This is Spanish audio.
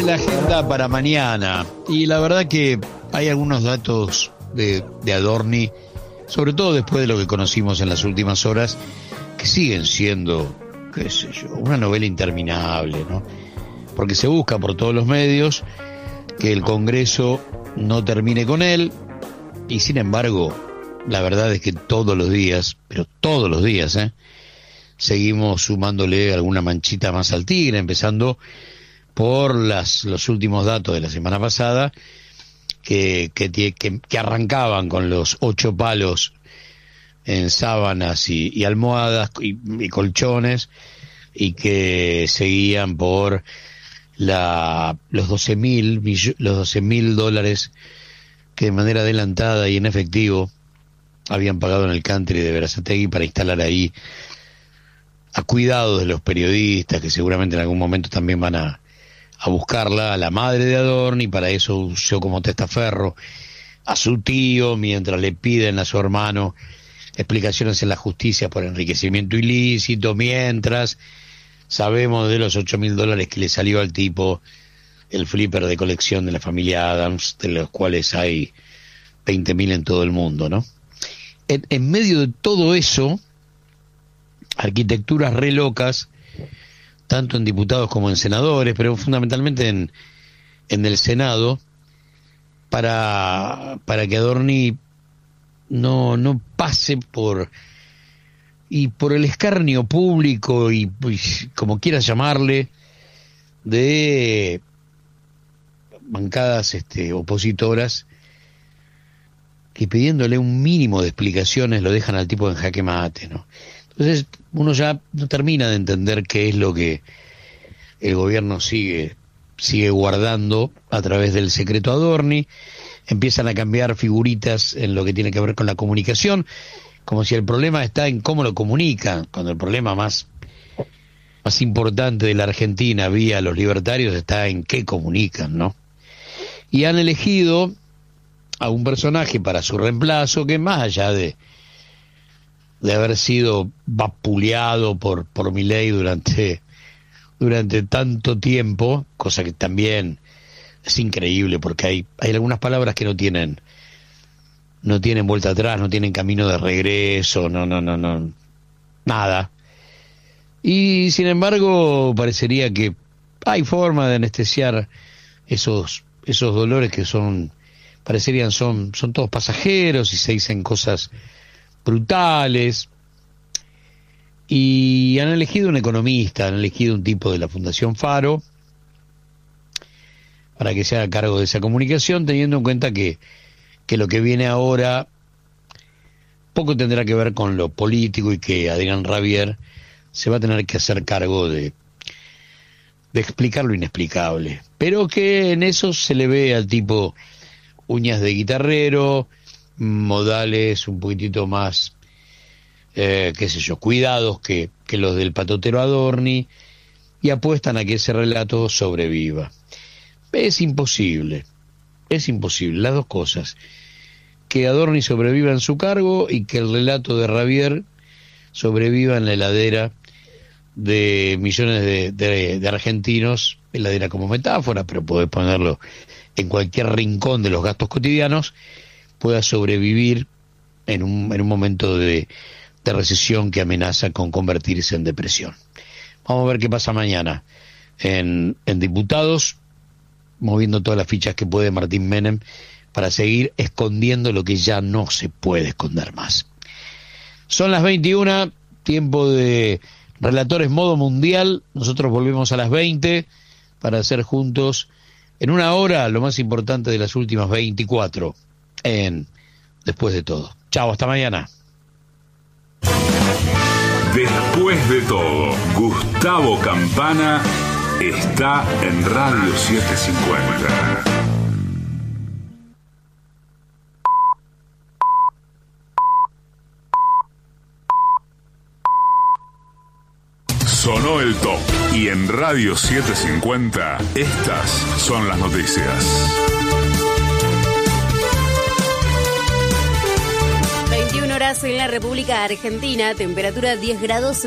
Repite la agenda para mañana. Y la verdad que hay algunos datos de Adorni, sobre todo después de lo que conocimos en las últimas horas, que siguen siendo, qué sé yo, una novela interminable, ¿no? Porque se busca por todos los medios que el Congreso no termine con él, y sin embargo, la verdad es que todos los días, pero todos los días, seguimos sumándole alguna manchita más al tigre, empezando por los últimos datos de la semana pasada, que arrancaban con los 8 palos en sábanas y almohadas y colchones, y que seguían por los $12.000 que de manera adelantada y en efectivo habían pagado en el country de Berazategui para instalar ahí, a cuidado de los periodistas que seguramente en algún momento también van a buscarla, a la madre de Adorni. Para eso usó como testaferro a su tío, mientras le piden a su hermano explicaciones en la justicia por enriquecimiento ilícito, mientras sabemos de los $8.000 que le salió al tipo el flipper de colección de la familia Adams, de los cuales hay 20.000 en todo el mundo, ¿no? En medio de todo eso, arquitecturas re locas, tanto en diputados como en senadores, pero fundamentalmente en el Senado, para que Adorni no pase por el escarnio público y como quieras llamarle, de bancadas opositoras, que pidiéndole un mínimo de explicaciones lo dejan al tipo en jaque mate, ¿no? Entonces uno ya no termina de entender qué es lo que el gobierno sigue guardando a través del secreto Adorni. Empiezan a cambiar figuritas en lo que tiene que ver con la comunicación, como si el problema está en cómo lo comunican, cuando el problema más importante de la Argentina vía los libertarios está en qué comunican, ¿no? Y han elegido a un personaje para su reemplazo que, más allá de haber sido vapuleado por Milei durante tanto tiempo, cosa que también es increíble, porque hay algunas palabras que no tienen vuelta atrás, no tienen camino de regreso, no, nada. Y sin embargo parecería que hay forma de anestesiar esos dolores que son todos pasajeros, y se dicen cosas brutales. Y han elegido un economista, han elegido un tipo de la Fundación Faro para que se haga cargo de esa comunicación, teniendo en cuenta que lo que viene ahora poco tendrá que ver con lo político, y que Adrián Rabier se va a tener que hacer cargo de explicar lo inexplicable, pero que en eso se le ve al tipo uñas de guitarrero, modales un poquitito más cuidados que los del patotero Adorni, y apuestan a que ese relato sobreviva. Es imposible las dos cosas: que Adorni sobreviva en su cargo y que el relato de Rabier sobreviva en la heladera de millones de argentinos, heladera como metáfora, pero podés ponerlo en cualquier rincón de los gastos cotidianos, pueda sobrevivir en un momento de recesión que amenaza con convertirse en depresión. Vamos a ver qué pasa mañana en diputados, moviendo todas las fichas que puede Martín Menem para seguir escondiendo lo que ya no se puede esconder más. Son las 21, tiempo de Relatores Modo Mundial. Nosotros volvemos a las 20 para hacer juntos en una hora lo más importante de las últimas 24 en Después de Todo. Chao, hasta mañana. Después de Todo, Gustavo Campana está en Radio 750. Sonó el top, y en Radio 750 estas son las noticias. 21 horas en la República Argentina, temperatura 10 grados.